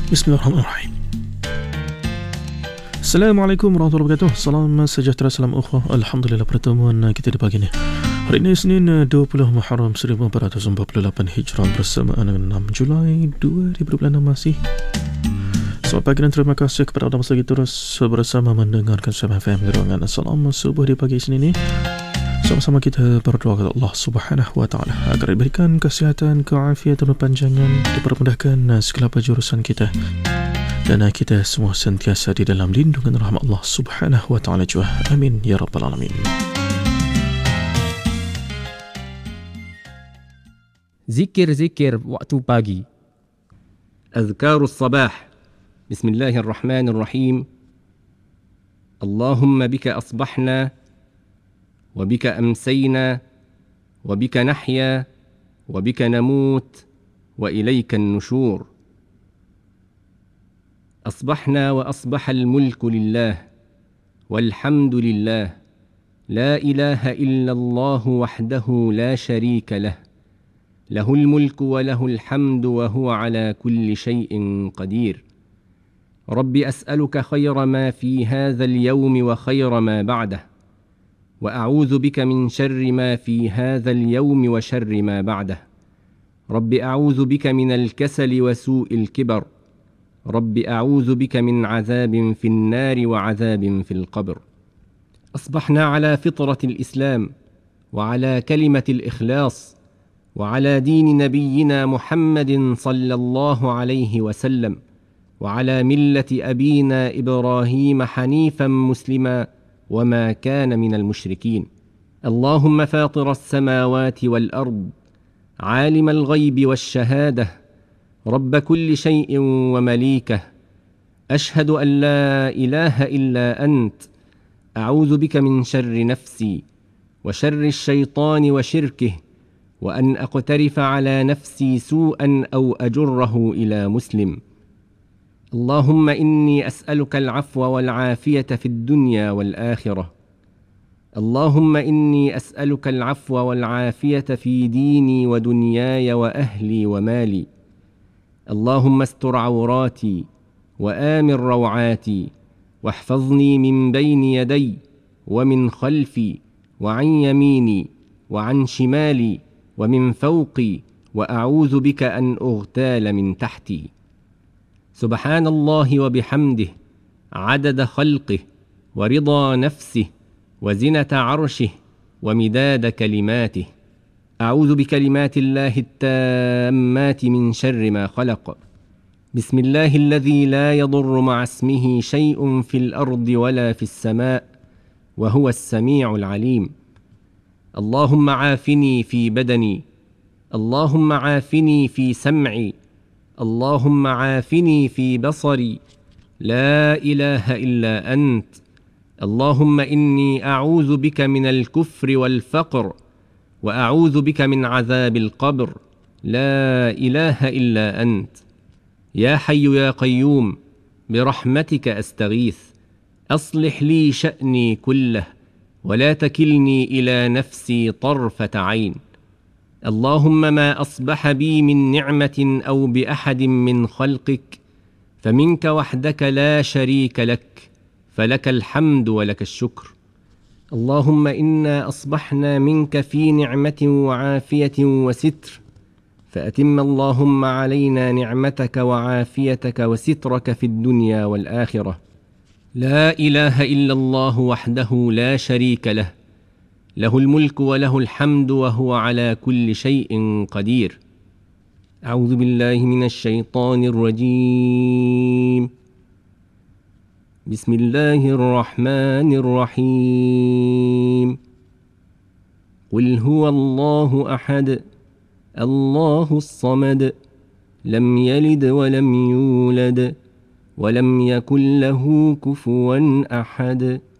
Bismillahirrahmanirrahim. Assalamualaikum warahmatullahi wabarakatuh. Salam sejahtera, salam ukhuwah. Alhamdulillah pertemuan kita di pagi ini. Hari ini Senin 20 Muharram 1448 Hijrah bersamaan dengan 6 Julai 2026 masih. Selamat pagi dan terima kasih kepada anda masih terus bersama mendengarkan Syam FM di ruangan Salam Subuh di pagi Senin ini. Sama-sama kita berdoa kepada Allah Subhanahu wa taala agar diberikan kesihatan, keafiatan dan panjangan, dipermudahkan segala jurusan kita. Dan kita semua sentiasa di dalam lindungan rahmat Allah Subhanahu wa taala juga. Amin ya rabbal alamin. Zikir-zikir waktu pagi. Azkarus sabah. Bismillahirrahmanirrahim. Allahumma bika asbahna وبك أمسينا وبك نحيا وبك نموت وإليك النشور أصبحنا وأصبح الملك لله والحمد لله لا إله إلا الله وحده لا شريك له له الملك وله الحمد وهو على كل شيء قدير رب أسألك خير ما في هذا اليوم وخير ما بعده وأعوذ بك من شر ما في هذا اليوم وشر ما بعده رب أعوذ بك من الكسل وسوء الكبر رب أعوذ بك من عذاب في النار وعذاب في القبر أصبحنا على فطرة الإسلام وعلى كلمة الإخلاص وعلى دين نبينا محمد صلى الله عليه وسلم وعلى ملة أبينا إبراهيم حنيفا مسلما وما كان من المشركين اللهم فاطر السماوات والأرض عالم الغيب والشهادة رب كل شيء ومليكه أشهد أن لا إله إلا أنت أعوذ بك من شر نفسي وشر الشيطان وشركه وأن أقترف على نفسي سوءا أو أجره إلى مسلم اللهم إني أسألك العفو والعافية في الدنيا والآخرة اللهم إني أسألك العفو والعافية في ديني ودنياي وأهلي ومالي اللهم استر عوراتي وآمن روعاتي واحفظني من بين يدي ومن خلفي وعن يميني وعن شمالي ومن فوقي وأعوذ بك أن أغتال من تحتي سبحان الله وبحمده عدد خلقه ورضا نفسه وزنة عرشه ومداد كلماته أعوذ بكلمات الله التامات من شر ما خلق بسم الله الذي لا يضر مع اسمه شيء في الأرض ولا في السماء وهو السميع العليم اللهم عافني في بدني اللهم عافني في سمعي اللهم عافني في بصري لا إله إلا أنت اللهم إني أعوذ بك من الكفر والفقر وأعوذ بك من عذاب القبر لا إله إلا أنت يا حي يا قيوم برحمتك أستغيث أصلح لي شأني كله ولا تكلني إلى نفسي طرفة عين اللهم ما أصبح بي من نعمة أو بأحد من خلقك فمنك وحدك لا شريك لك فلك الحمد ولك الشكر اللهم إنا أصبحنا منك في نعمة وعافية وستر فأتم اللهم علينا نعمتك وعافيتك وسترك في الدنيا والآخرة لا إله إلا الله وحده لا شريك له له الملك وله الحمد وهو على كل شيء قدير أعوذ بالله من الشيطان الرجيم بسم الله الرحمن الرحيم قل هو الله أحد الله الصمد لم يلد ولم يولد ولم يكن له كفوا أحد